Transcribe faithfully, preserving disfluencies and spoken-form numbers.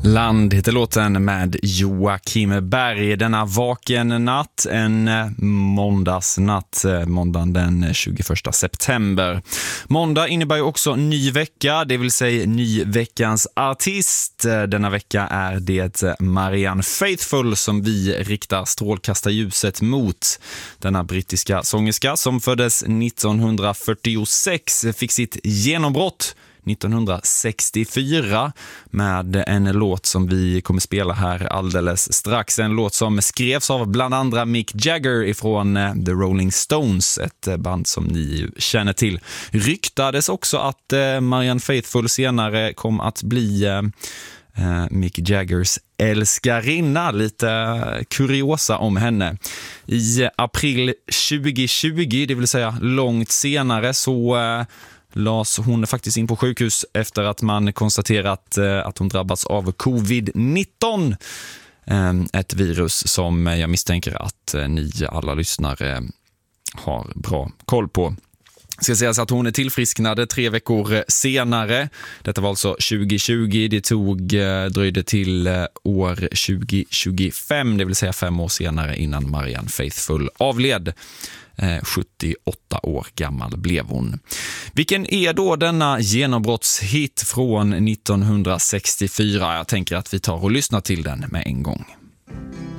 Land heter låten med Joakim Berg. Denna vaken natt, en måndagsnatt, måndagen den tjugoförsta september. Måndag innebär ju också ny vecka, det vill säga ny veckans artist. Denna vecka är det Marianne Faithfull som vi riktar strålkastarljuset mot. Denna brittiska sångerska som föddes nittonhundrafyrtiosex fick sitt genombrott nittonhundrasextiofyra med en låt som vi kommer spela här alldeles strax. En låt som skrevs av bland andra Mick Jagger ifrån The Rolling Stones, ett band som ni känner till. Ryktades också att Marianne Faithfull senare kom att bli Mick Jaggers älskarinna. Lite kuriosa om henne. I april tjugohundratjugo, det vill säga långt senare, så las hon faktiskt in på sjukhus efter att man konstaterat att hon drabbats av covid nitton. Ett virus som jag misstänker att ni alla lyssnare har bra koll på. Ska sägas att hon är tillfrisknade tre veckor senare. Detta var alltså tjugohundratjugo. Det tog dröjde till år tjugohundratjugofem, det vill säga fem år senare innan Marianne Faithfull avled. sjuttioåtta år gammal blev hon. Vilken är då denna genombrottshit från nittonhundrasextiofyra? Jag tänker att vi tar och lyssnar till den med en gång.